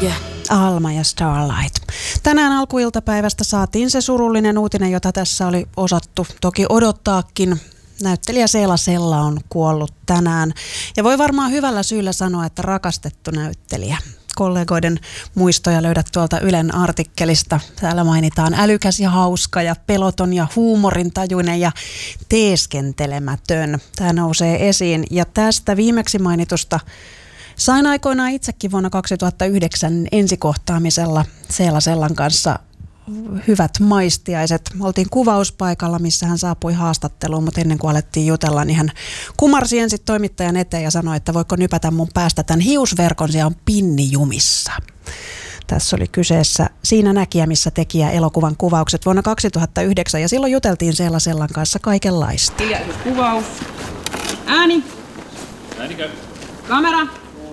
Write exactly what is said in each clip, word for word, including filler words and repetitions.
Yö. Alma ja Starlight. Tänään alkuiltapäivästä saatiin se surullinen uutinen, jota tässä oli osattu toki odottaakin. Näyttelijä Seela Sella on kuollut tänään. Ja voi varmaan hyvällä syyllä sanoa, että rakastettu näyttelijä. Kollegoiden muistoja löydät tuolta Ylen artikkelista. Täällä mainitaan älykäs ja hauska ja peloton ja huumorintajuinen ja teeskentelemätön. Tämä nousee esiin. Ja tästä viimeksi mainitusta sain aikoinaan itsekin vuonna kaksituhattayhdeksän ensikohtaamisella Seela Sellan kanssa hyvät maistiaiset. Oltiin kuvauspaikalla, missä hän saapui haastatteluun, mutta ennen kuin alettiin jutella, niin hän kumarsi ensin toimittajan eteen ja sanoi, että voiko nypätä mun päästä tämän hiusverkon, siellä on pinni jumissa. Tässä oli kyseessä Siinä näkijä, missä tekijä elokuvan kuvaukset vuonna kaksituhattayhdeksän, ja silloin juteltiin Seela Sellan kanssa kaikenlaista. Kuvaus. Ääni. Ääni käy. Kamera.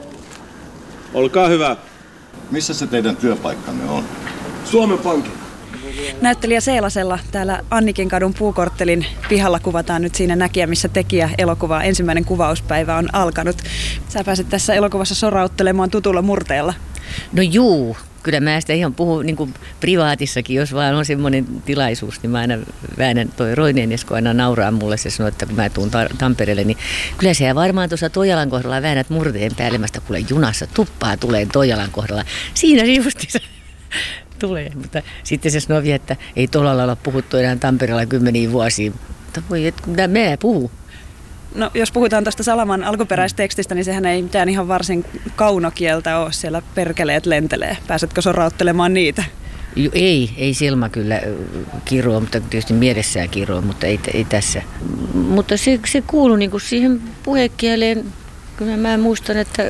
Olkaa hyvä. Missä se teidän työpaikkanne on? Suomen Pankin. Näyttelijä Seela Sella täällä Annikin kadun puukorttelin pihalla kuvataan nyt Siinä näkijä, missä tekijä elokuvaa. Ensimmäinen kuvauspäivä on alkanut. Sä pääset tässä elokuvassa sorauttelemaan tutulla murteella. No juu, kyllä mä sitä ihan puhun niin kuin privaatissakin, jos vaan on semmoinen tilaisuus, niin mä aina väännän, toi Roineen Esko aina nauraa mulle, se sanoo, että kun mä tuun ta- Tampereelle, niin kyllä sä varmaan tuossa Toijalan kohdalla väännät murteen päälle, mä sitä kuulen junassa, tuppaa tulee Toijalan kohdalla. Siinä se justiinsa tulee, mutta sitten se sanoo vielä, että ei tuolla lailla puhuttu enää Tampereella kymmeniä vuosia, mutta voi, että mitä mä puhun. No, jos puhutaan tuosta Salaman alkuperäistekstistä, niin sehän ei mitään ihan varsin kaunokieltä ole. Siellä perkeleet lentelee. Pääsetkö sorauttelemaan niitä? Jo, ei, ei Selma kyllä kiroa, mutta tietysti mielessään kiroa, mutta ei, ei tässä. Mutta se, se kuului niin kuin siihen puhekieleen. Kyllä mä muistan, että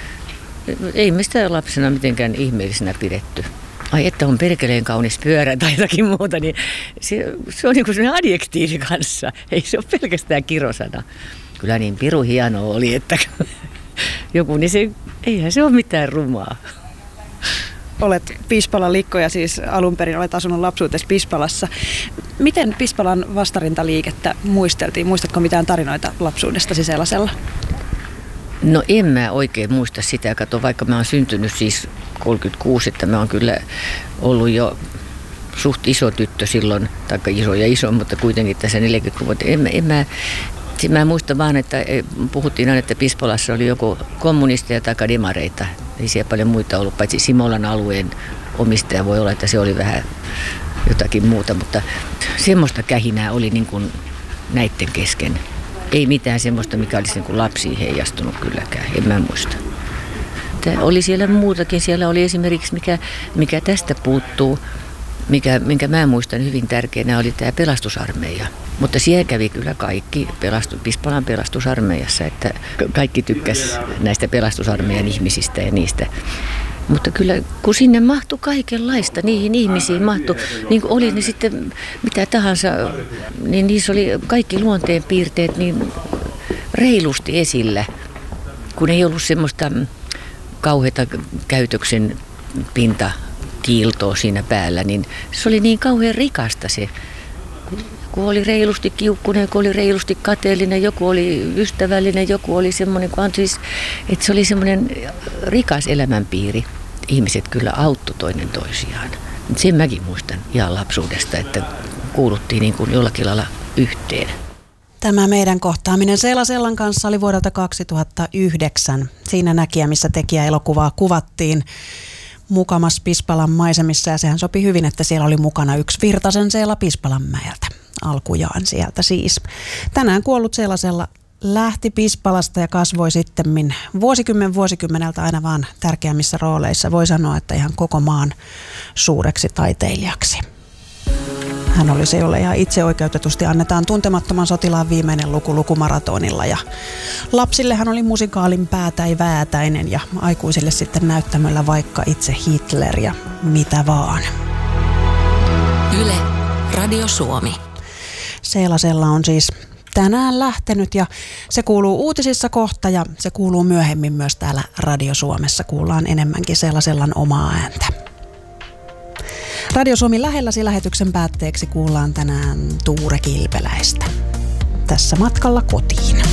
ei me sitä lapsena mitenkään ihmeellisenä pidetty. Ai, että on perkeleen kaunis pyörä tai jotakin muuta, niin se, se on niin kuin sellainen adjektiivi kanssa. Ei se ole pelkästään kirosana. Kyllä niin piru hienoa oli, että joku, niin se, eihän se ole mitään rumaa. Olet Pispalan likkoja, siis alun perin olet asunut lapsuutesi Pispalassa. Miten Pispalan vastarintaliikettä muisteltiin? Muistatko mitään tarinoita lapsuudestasi Seelasella? No en mä oikein muista sitä, kato, vaikka mä oon syntynyt siis kolmekymmentäkuusi, että mä oon kyllä ollut jo suht iso tyttö silloin, taikka iso ja iso, mutta kuitenkin tässä neljäkymmentä En, en mä, mä muistan vaan, että puhuttiin aina, että Pispalassa oli joku kommunisteja tai demareita. Ei siellä paljon muita ollut, paitsi Simolan alueen omistaja voi olla, että se oli vähän jotakin muuta, mutta semmoista kähinää oli niin kuin näitten kesken. Ei mitään semmoista, mikä olisi niin kuin lapsiin heijastunut kylläkään, en mä muista. Tämä oli siellä muutakin. Siellä oli esimerkiksi, mikä, mikä tästä puuttuu, mikä, minkä mä muistan hyvin tärkeänä, oli tämä pelastusarmeija. Mutta siellä kävi kyllä kaikki pelastu, Pispalan pelastusarmeijassa, että kaikki tykkäs näistä pelastusarmeijan ihmisistä ja niistä. Mutta kyllä, kun sinne mahtui kaikenlaista, niihin ihmisiin mahtui, niin kuin oli ne sitten mitä tahansa, niin niissä oli kaikki luonteenpiirteet niin reilusti esillä, kun ei ollut semmoista kauheata käytöksen pintakiiltoa siinä päällä, niin se oli niin kauhean rikasta se. Joku oli reilusti kiukkunen, joku oli reilusti kateellinen, joku oli ystävällinen, joku oli semmoinen, että se oli semmoinen rikas elämänpiiri. Ihmiset kyllä auttoi toinen toisiaan. Sen mäkin muistan ihan lapsuudesta, että kuuluttiin niin kuin jollakin lailla yhteen. Tämä meidän kohtaaminen Seela Sellan kanssa oli vuodelta kaksituhattayhdeksän. Siinä näkijä, missä tekijä elokuvaa kuvattiin mukamas Pispalan maisemissa, ja sehän sopi hyvin, että siellä oli mukana yksi Virtasen Seela Pispalanmäeltä. Alkujaan sieltä siis. Tänään kuollut Seela Sella lähti Pispalasta ja kasvoi sittemmin vuosikymmen vuosikymmeneltä aina vaan tärkeämmissä rooleissa. Voi sanoa, että ihan koko maan suureksi taiteilijaksi. Hän oli se, jolle ihan itseoikeutetusti annetaan Tuntemattoman sotilaan viimeinen luku lukumaratonilla. Ja lapsille hän oli musikaalin Päätäi Väätäinen ja aikuisille sitten näyttämöllä Vaikka itse Hitler ja mitä vaan. Yle, Radio Suomi. Seela Sella on siis tänään lähtenyt ja se kuuluu uutisissa kohta ja se kuuluu myöhemmin myös täällä Radio Suomessa. Kuullaan enemmänkin Seela Sellan omaa ääntä. Radio Suomi lähelläsi lähetyksen päätteeksi kuullaan tänään Tuure Kilpeläistä. Tässä matkalla kotiin.